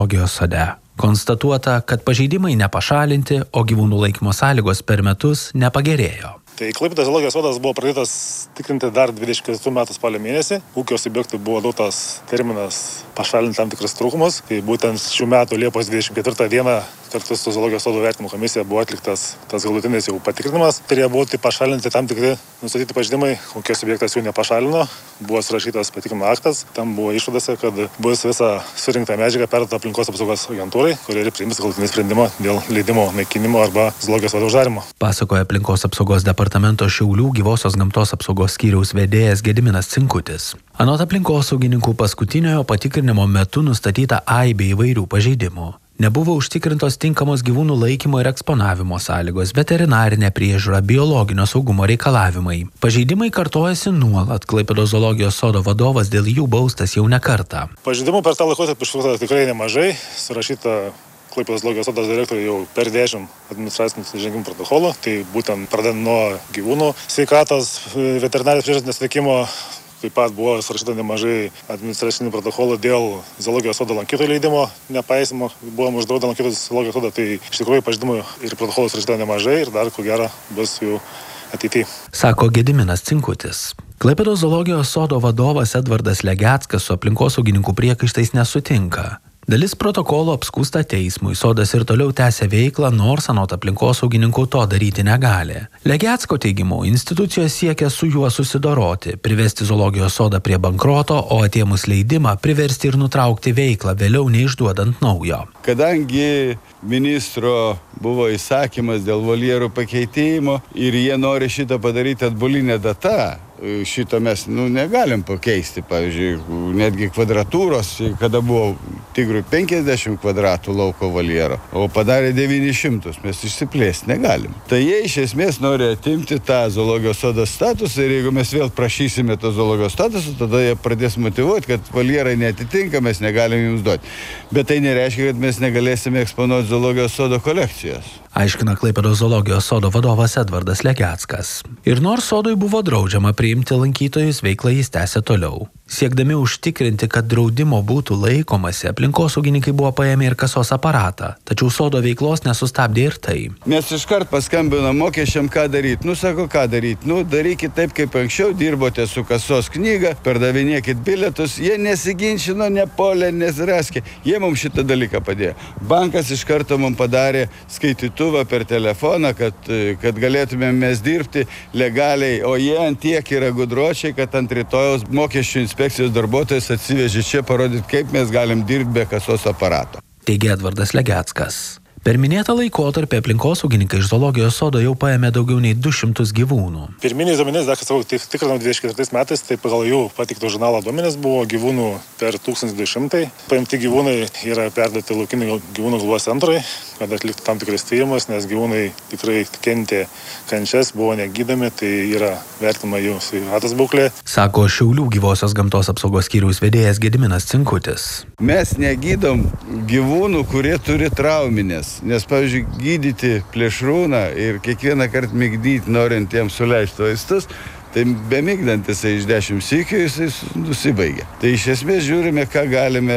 zoologijos sode. Konstatuota, kad pažeidimai nepašalinti, o gyvūnų laikymo sąlygos per metus nepagerėjo. Tai Klaipėdos zoologijos sodas buvo pradėtas tikrinti dar 24 metų spalio mėnesį. Ūkio subjektui buvo duotas terminas pašalinti tam tikrus trūkumus. Tai būtent šių metų Liepos 24 dieną kartu su zoologijos sodo vertinimo komisija buvo atliktas tas galutinis jau patikrinimas. Turėjo būti pašalinti tam tikri nustatyti pažeidimai. Ūkio subjektas jų nepašalino. Buvo surašytas patikrinimo aktas. Tam buvo išvadose, kad bus visa surinkta medžiaga perduota aplinkos apsaugos agentūrai, kuri priims galutinį sprendimą dėl leidimo naikinimo arba zoologijos sodo uždarymo. Pasakoja aplinkos apsaugos departamento Šiaulių gyvosios gamtos apsaugos skyriaus vedėjas Gediminas Cinkutis. Anot aplinkosaugininkų paskutiniojo patikrinimo metu nustatyta aibė įvairių pažeidimų. Nebuvo užtikrintos tinkamos gyvūnų laikymo ir eksponavimo sąlygos, veterinarinė priežiūra, biologinio saugumo reikalavimai. Pažeidimai kartojasi nuolat. Klaipėdos zoologijos sodo vadovas dėl jų baustas jau ne kartą. Pažeidimų per tą laikotarpį užfiksuota tikrai nemažai. Surašyta Klaipėdos zoologijos sodo direktoriui jau per 10 administracinių nusižengimų protokolų. Tai būtent pradedant nuo gyvūnų sveikatos, veterinarijos priežiūros nesuteikimo. Taip pat buvo surašyta nemažai administracinių protokolų dėl zoologijos sodo lankytojų leidimo nepaisimo. Buvom uždraudę lankytojus zoologijos sodą, tai iš tikrųjų pažeidimų ir protokolų surašyta nemažai ir dar ko gero bus jų ateityje. Sako Gediminas Cinkutis. Klaipėdos zoologijos sodo vadovas Edvardas Legeckas su aplinkosaugininkų priekaištais nesutinka. Dalis protokolo apskųsta teismui, sodas ir toliau tęsia veiklą, nors anot aplinkosaugininkų to daryti negali. Legecko teigimu, institucijos siekia su juo susidoroti, privesti zoologijos sodą prie bankroto, o atėmus leidimą priversti ir nutraukti veiklą, vėliau neišduodant naujo. Kadangi ministro buvo įsakymas dėl voljerų pakeitimo ir jie nori šitą padaryti atbulinę datą, šito mes negalim pakeisti. Pavyzdžiui, netgi kvadratūros, kada buvo tigrui 50 kvadratų lauko voljero, o padarė 900, mes išsiplėsti negalim. Tai jie iš esmės nori atimti tą zoologijos sodo statusą ir jeigu mes vėl prašysime to zoologijos statuso, tada jie pradės motyvuoti, kad voljerai neatitinka, mes negalim jums duoti. Bet tai nereiškia, kad mes negalėsime eksponuoti zoologijos sodo kolekcijos. Aiškina Klaipėdos zoologijos sodo vadovas Edvardas Legeckas. Ir nors sodui buvo draudžiama priimti lankytojus, veiklą jis tęsė toliau. Siekdami užtikrinti, kad draudimo būtų laikomasi, aplinkosaugininkai buvo paėmę ir kasos aparatą, tačiau sodo veiklos nesustabdė ir tai. Mes iškart paskambinom mokesčiam, ką daryti. Sako, ką daryti. Darykit taip, kaip anksčiau, dirbote su kasos knyga, perdavinėkit bilietus. Jie nesiginčino, nepolė, nesiraskė. Jie mums šitą dalyką padėjo. Bankas iš karto mums padarė skaitytuvą per telefoną, kad galėtume mes dirbti legaliai, o jie antiek yra gudročiai, kad ant rytojaus mokesčių inspekcijos darbuotojas atsivežė čia parodyti, kaip mes galim dirbti be kasos aparato. Teigia Edvardas Legeckas. Per minėtą laikotarpį aplinkosaugininkai iš zoologijos sodo jau paėmė daugiau nei 200 gyvūnų. Pirminiais duomenys, dar tikrinam 24 metais, tai pagal jų pateikto žurnalo duomenys buvo gyvūnų per 1200. Paimti gyvūnai yra perduoti laukinių gyvūnų globos centrui, kad atliktų tam tikras tyrimus, nes gyvūnai tikrai kentė kančias, buvo negydomi, tai yra vertima jų sveikatos būklė. Sako Šiaulių gyvosios gamtos apsaugos skyriaus vedėjas Gediminas Cinkutis. Mes negydom gyvūnų, kurie turi trauminės. Nes, pavyzdžiui, gydyti plėšrūną ir kiekvieną kartą migdyti norint jiems suleisti vaistus, tai bemigdantis iš 10 sykių jisai nusibaigia. Tai iš esmės žiūrime, ką galime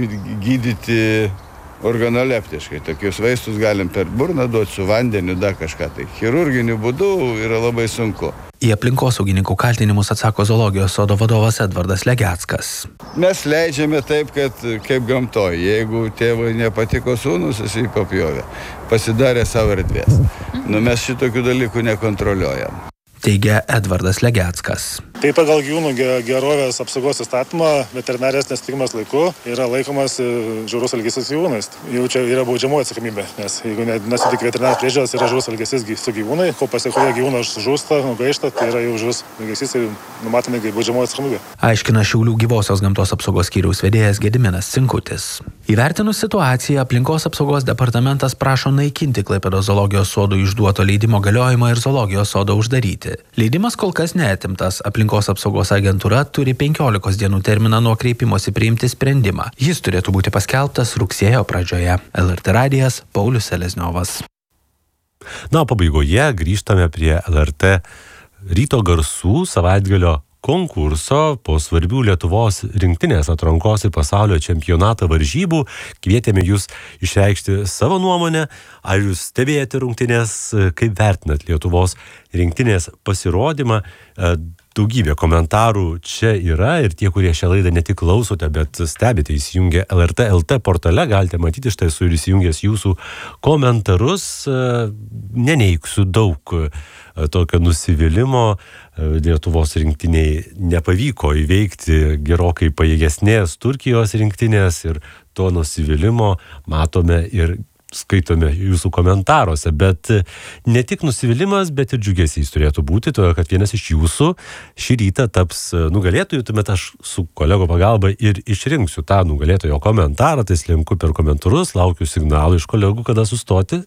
gydyti organoleptiškai. Tokius vaistus galim per burną duoti su vandeniu, dar kažką. Tai chirurginiu būdu yra labai sunku. Į aplinkosaugininkų kaltinimus atsako zoologijos sodo vadovas Edvardas Legeckas. Mes leidžiame taip, kaip gamtoj. Jeigu tėvui nepatiko sūnus, jis jį papjovė. Pasidarė savo erdvės. Mes šitokių dalykų nekontroliuojam. Teigia Edvardas Legeckas. Tai pagal gyvūnų gerovės apsaugos įstatymą veterinarijos nesutikimas laiku yra laikomas žiaurus elgesys su gyvūnais. Jau čia yra baudžiamoji atsakomybė, nes jeigu nesutik veterinarijos priežiūros, yra žiaurus elgesys su gyvūnai, ko pasiekoje gyvūnas žūsta, nugaišta, tai yra jau žiaurus elgesys ir numatoma baudžiamoji atsakomybė. Aiškina Šiaulių gyvosios gamtos apsaugos skyriaus vedėjas Gediminas Cinkutis. Įvertinus situaciją, aplinkos apsaugos departamentas prašo naikinti Klaipėdos zoologijos sodo išduoto leidimo galiojimą ir zoologijos sodą uždaryti. Leidimas kol kas neatimtas. Aplinkos apsaugos agentūra turi 15 dienų terminą nuo kreipimosi priimti sprendimą. Jis turėtų būti paskelbtas rugsėjo pradžioje. LRT radijas, Paulius Selezniovas. Na, pabaigoje grįžtame prie LRT ryto garsų savaitgalio konkurso, po svarbių Lietuvos rinktinės atrankos į pasaulio čempionato varžybų. Kvietėme jūs išreikšti savo nuomonę, ar jūs stebėjote rungtynės, kaip vertinat Lietuvos rinktinės pasirodymą. Daugybė komentarų čia yra ir tie, kurie šią laidą ne tik klausote, bet stebite įsijungę LRT LT portale, galite matyti štai esu ir įsijungęs jūsų komentarus. Neneigsiu daug tokio nusivylimo. Lietuvos rinktiniai nepavyko įveikti gerokai pajėgesnės Turkijos rinktinės ir to nusivylimo matome ir skaitome jūsų komentaruose, bet ne tik nusivylimas, bet ir džiugesys turėtų būti, todėl kad vienas iš jūsų šį rytą taps nugalėtojų, tuomet aš su kolego pagalba ir išrinksiu tą nugalėtojo komentarą, tai slenku per komentarus, laukiu signalų iš kolegų, kada sustoti.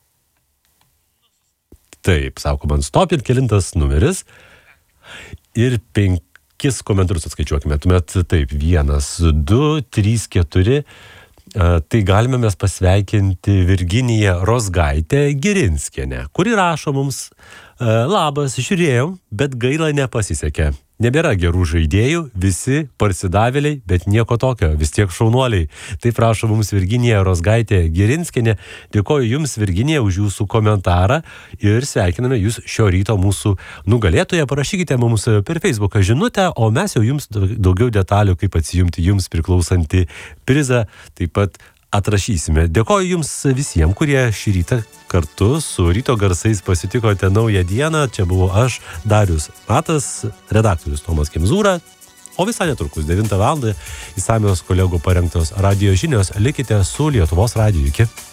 Taip, sako man stop ir kelintas numeris ir 5 komentarus atskaičiuokime, tuomet taip, 1, 2, 3, 4. Tai galime mes pasveikinti Virginiją Rozgaitę Girinskienę, kuri rašo mums: labas, žiūrėjom, bet gaila nepasisekė. Nebėra gerų žaidėjų, visi parsidavėliai, bet nieko tokio, vis tiek šaunuoliai. Taip prašo mums Virginija Rozgaitė Girinskienė. Dėkoju jums, Virginija, už jūsų komentarą ir sveikiname jūs šio ryto mūsų nugalėtoje. Parašykite mums per Facebooką žinutę, o mes jau jums daugiau detalių, kaip atsijungti jums priklausantį prizą, taip pat atrašysime. Dėkoju jums visiems, kurie šį rytą kartu su Ryto garsais pasitikote naują dieną. Čia buvo aš, Darius Matas, redaktorius Tomas Kemzūra, o visai netrukus 9 val. Išsamios kolegų parengtos radijo žinios. Likite su Lietuvos radiju. Iki.